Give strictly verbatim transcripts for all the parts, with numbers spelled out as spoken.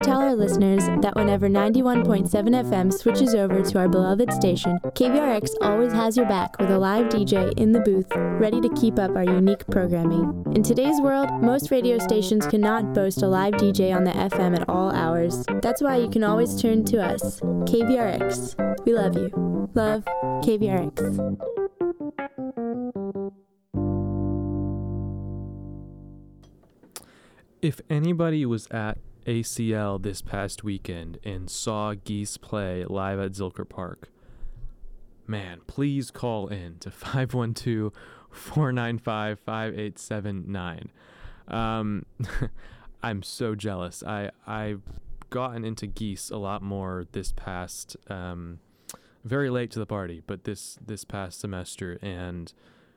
Tell our listeners that whenever ninety-one point seven F M switches over to our beloved station, K V R X always has your back with a live D J in the booth, ready to keep up our unique programming. In today's world, most radio stations cannot boast a live D J on the F M at all hours. That's why you can always turn to us, K V R X. We love you. Love, K V R X. If anybody was at A C L this past weekend and saw Geese play live at Zilker Park, man, please call in to five one two, four nine five, five eight seven nine. Um, I'm so jealous. I, I've gotten into Geese a lot more this past, um, very late to the party, but this, this past semester, and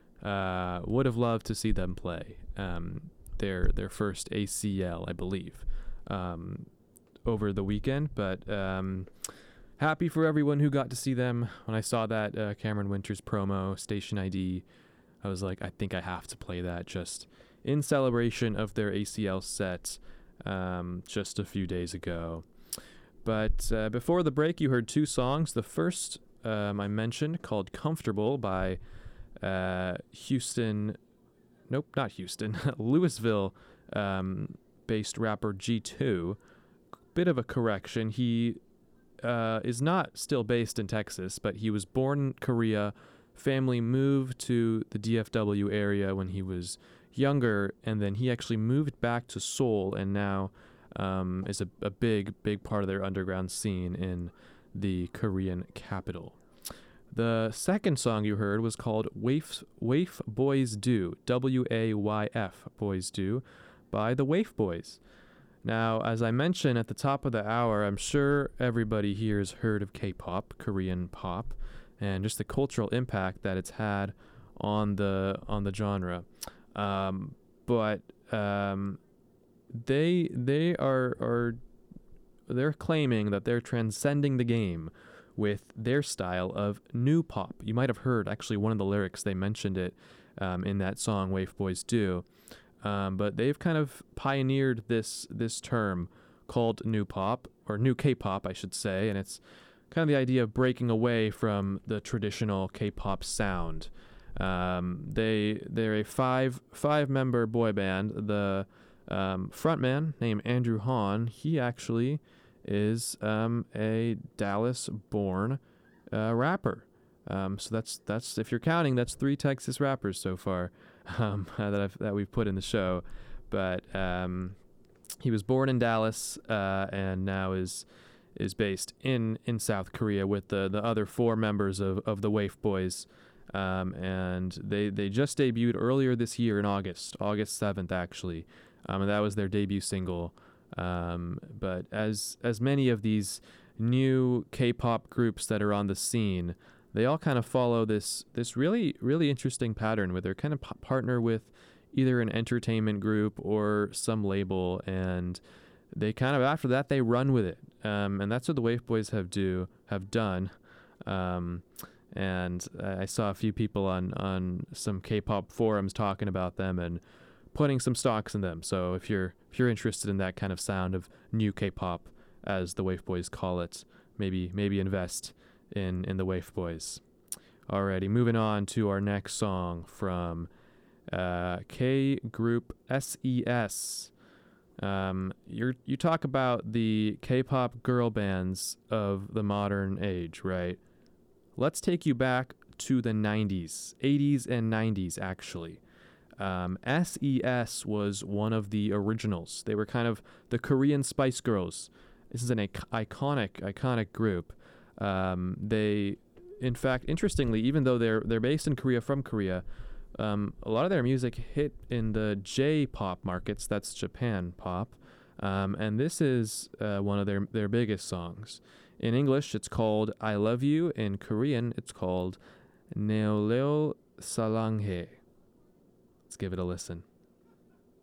uh, would have loved to see them play. Um, their their first A C L, I believe, um, over the weekend. But um, happy for everyone who got to see them. When I saw that uh, Cameron Winters promo, Station I D, I was like, I think I have to play that just in celebration of their A C L set um, just a few days ago. But uh, before the break, you heard two songs. The first um, I mentioned, called Comfortable by uh, Houston... Nope, not Houston. Louisville um, based rapper G two. Bit of a correction. He uh, is not still based in Texas, but he was born in Korea. Family moved to the D F W area when he was younger, and then he actually moved back to Seoul, and now um, is a, a big, big part of their underground scene in the Korean capital. The second song you heard was called Waif, Waif Boys Do, W A Y F Boys Do, by the Waif Boys. Now, as I mentioned at the top of the hour, I'm sure everybody here has heard of K-pop, Korean pop, and just the cultural impact that it's had on the on the genre. Um, but um, they they are are they're claiming that they're transcending the game with their style of new pop. You might have heard, actually, one of the lyrics, they mentioned it um, in that song, Waif Boys Do. Um, but they've kind of pioneered this this term called new pop, or new K-pop, I should say, and it's kind of the idea of breaking away from the traditional K-pop sound. Um, they, they're a five, five-member boy band. The um, frontman, named Andrew Han, he actually is um, a Dallas-born uh, rapper. Um, so that's that's if you're counting, that's three Texas rappers so far um, that I've, that we've put in the show. But um, he was born in Dallas uh, and now is is based in, in South Korea with the, the other four members of, of the Waif Boys. Um, and they they just debuted earlier this year in August, August seventh actually, um, and that was their debut single. Um, but as as many of these new K-pop groups that are on the scene, they all kind of follow this this really really interesting pattern where they're kind of p- partner with either an entertainment group or some label, and they kind of after that they run with it. Um, and that's what the Waif Boys have do have done. Um, and I saw a few people on on some K-pop forums talking about them and putting some stocks in them. So if you're if you're interested in that kind of sound of new K-pop, as the Waif Boys call it, maybe maybe invest in in the Waif Boys. Alrighty, moving on to our next song from uh, K group S E S. Um, you you talk about the K-pop girl bands of the modern age, right? Let's take you back to the nineties, eighties and nineties actually. Um, S E S was one of the originals. They were kind of the Korean Spice Girls. This is an iconic, iconic group. Um, they, in fact, interestingly, even though they're they're based in Korea, from Korea, um, a lot of their music hit in the J-pop markets. That's Japan pop, um, and this is uh, one of their their biggest songs. In English, it's called "I Love You." In Korean, it's called "Neoleo Salanghe." Let's give it a listen.